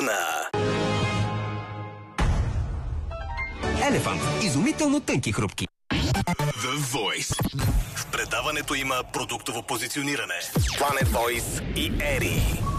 Шоуто на Елефант. Изумително тънки хрупки. The Voice. В предаването има продуктово позициониране. Planet Voice и Ери.